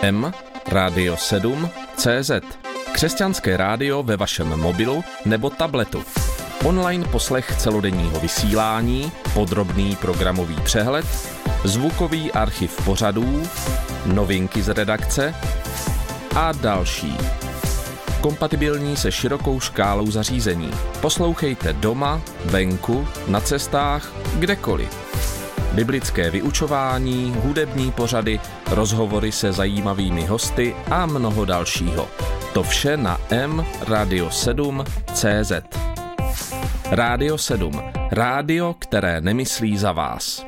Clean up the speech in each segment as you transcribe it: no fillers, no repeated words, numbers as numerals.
Radio 7 CZ. Křesťanské rádio ve vašem mobilu nebo tabletu. Online poslech celodenního vysílání, podrobný programový přehled, zvukový archiv pořadů, novinky z redakce a další. Kompatibilní se širokou škálou zařízení. Poslouchejte doma, venku, na cestách, kdekoliv. Biblické vyučování, hudební pořady, rozhovory se zajímavými hosty a mnoho dalšího. To vše na Radio 7 CZ. Radio 7. Rádio, které nemyslí za vás.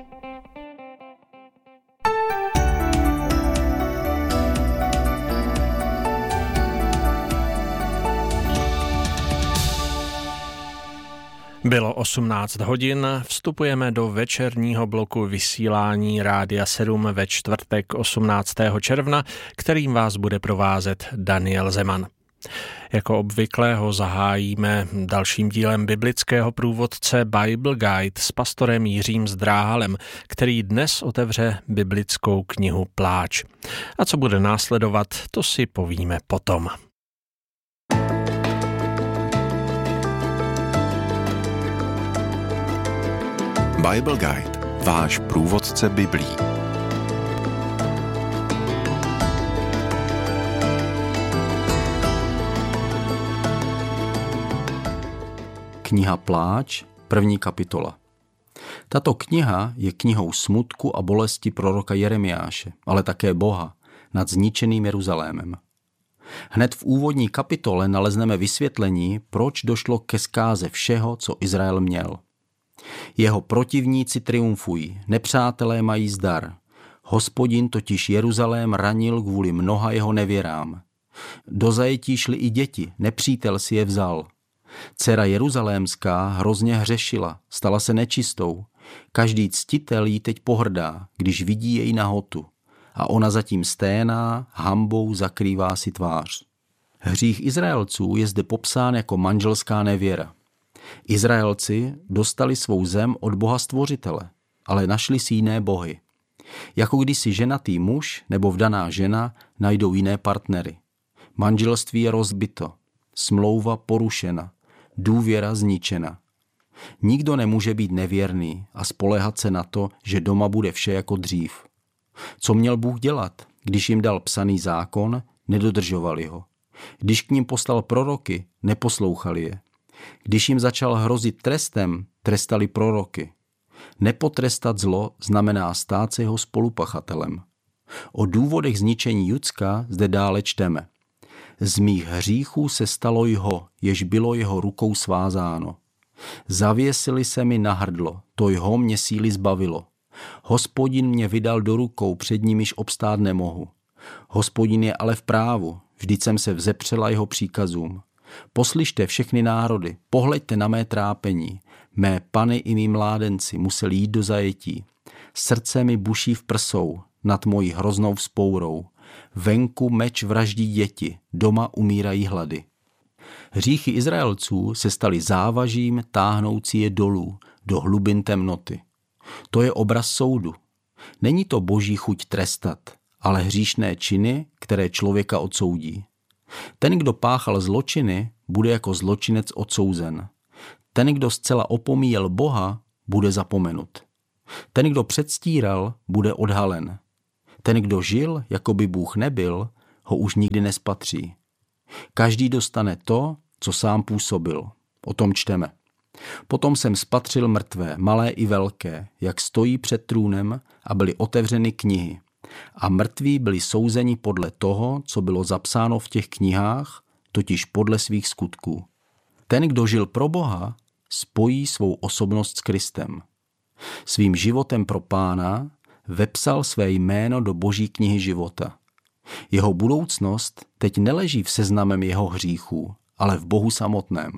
Bylo 18 hodin, vstupujeme do večerního bloku vysílání Rádia 7 ve čtvrtek 18. června, kterým vás bude provázet Daniel Zeman. Jako obvykle ho zahájíme dalším dílem biblického průvodce Bible Guide s pastorem Jiřím Zdráhalem, který dnes otevře biblickou knihu Pláč. A co bude následovat, to si povíme potom. Bible Guide, váš průvodce biblí. Kniha Pláč, 1. kapitola. Tato kniha je knihou smutku a bolesti proroka Jeremiáše, ale také Boha nad zničeným Jeruzalémem. Hned v úvodní kapitole nalezneme vysvětlení, proč došlo ke zkáze všeho, co Izrael měl. Jeho protivníci triumfují, nepřátelé mají zdar. Hospodin totiž Jeruzalém ranil kvůli mnoha jeho nevěrám. Do zajetí šly i děti, nepřítel si je vzal. Dcera jeruzalémská hrozně hřešila, stala se nečistou. Každý ctitel jí teď pohrdá, když vidí její nahotu. A ona zatím sténá, hanbou zakrývá si tvář. Hřích Izraelců je zde popsán jako manželská nevěra. Izraelci dostali svou zem od Boha Stvořitele, ale našli si jiné bohy. Jako když si ženatý muž nebo vdaná žena najdou jiné partnery. Manželství je rozbito, smlouva porušena, důvěra zničena. Nikdo nemůže být nevěrný a spoléhat se na to, že doma bude vše jako dřív. Co měl Bůh dělat, když jim dal psaný zákon, nedodržovali ho. Když k ním poslal proroky, neposlouchali je. Když jim začal hrozit trestem, trestali proroky. Nepotrestat zlo znamená stát se jeho spolupachatelem. O důvodech zničení Judska zde dále čteme. Z mých hříchů se stalo jho, jež bylo jeho rukou svázáno. Zavěsili se mi na hrdlo, to jho mě síly zbavilo. Hospodin mě vydal do rukou, před nimiž obstát nemohu. Hospodin je ale v právu, vždyť jsem se vzepřela jeho příkazům. Poslyšte všechny národy, pohleďte na mé trápení. Mé pany i mý mládenci museli jít do zajetí. Srdce mi buší v prsou nad mojí hroznou vzpourou. Venku meč vraždí děti, doma umírají hlady. Hříchy Izraelců se staly závažím táhnoucí je dolů, do hlubin temnoty. To je obraz soudu. Není to boží chuť trestat, ale hříšné činy, které člověka odsoudí. Ten, kdo páchal zločiny, bude jako zločinec odsouzen. Ten, kdo zcela opomíjel Boha, bude zapomenut. Ten, kdo předstíral, bude odhalen. Ten, kdo žil, jako by Bůh nebyl, ho už nikdy nespatří. Každý dostane to, co sám působil. O tom čteme. Potom jsem spatřil mrtvé, malé i velké, jak stojí před trůnem a byly otevřeny knihy. A mrtví byli souzeni podle toho, co bylo zapsáno v těch knihách, totiž podle svých skutků. Ten, kdo žil pro Boha, spojí svou osobnost s Kristem. Svým životem pro Pána vepsal své jméno do Boží knihy života. Jeho budoucnost teď neleží v seznamem jeho hříchů, ale v Bohu samotném.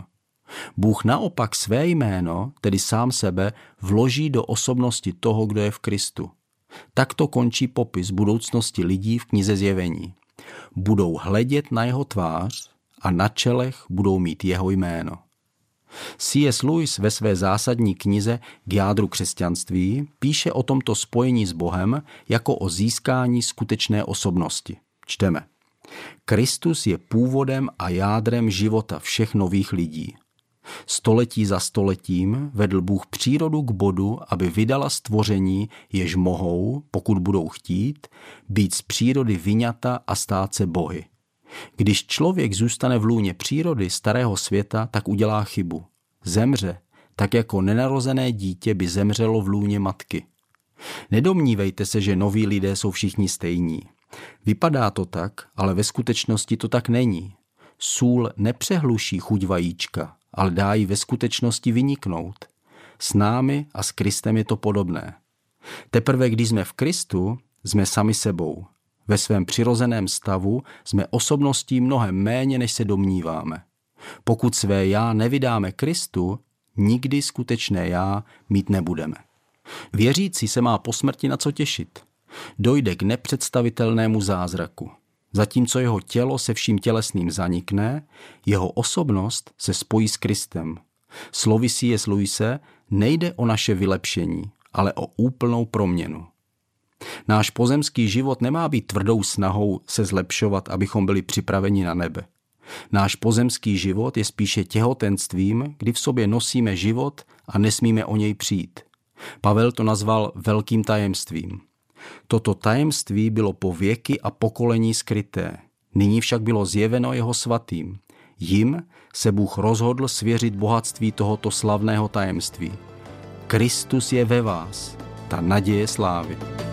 Bůh naopak své jméno, tedy sám sebe, vloží do osobnosti toho, kdo je v Kristu. Takto končí popis budoucnosti lidí v knize Zjevení. Budou hledět na jeho tvář a na čelech budou mít jeho jméno. C.S. Lewis ve své zásadní knize K jádru křesťanství píše o tomto spojení s Bohem jako o získání skutečné osobnosti. Čteme. Kristus je původem a jádrem života všech nových lidí. Století za stoletím vedl Bůh přírodu k bodu, aby vydala stvoření, jež mohou, pokud budou chtít, být z přírody vyňata a stát se bohy. Když člověk zůstane v lůně přírody starého světa, tak udělá chybu. Zemře, tak jako nenarozené dítě by zemřelo v lůně matky. Nedomnívejte se, že noví lidé jsou všichni stejní. Vypadá to tak, ale ve skutečnosti to tak není. Sůl nepřehluší chuť vajíčka, ale dá ji ve skutečnosti vyniknout. S námi a s Kristem je to podobné. Teprve když jsme v Kristu, jsme sami sebou. Ve svém přirozeném stavu jsme osobností mnohem méně, než se domníváme. Pokud své já nevydáme Kristu, nikdy skutečné já mít nebudeme. Věřící se má po smrti na co těšit. Dojde k nepředstavitelnému zázraku. Zatímco jeho tělo se vším tělesným zanikne, jeho osobnost se spojí s Kristem. Slovy C.S. Lewise, nejde o naše vylepšení, ale o úplnou proměnu. Náš pozemský život nemá být tvrdou snahou se zlepšovat, abychom byli připraveni na nebe. Náš pozemský život je spíše těhotenstvím, kdy v sobě nosíme život a nesmíme o něj přijít. Pavel to nazval velkým tajemstvím. Toto tajemství bylo po věky a pokolení skryté. Nyní však bylo zjeveno jeho svatým. Jim se Bůh rozhodl svěřit bohatství tohoto slavného tajemství. Kristus je ve vás, ta naděje slávy.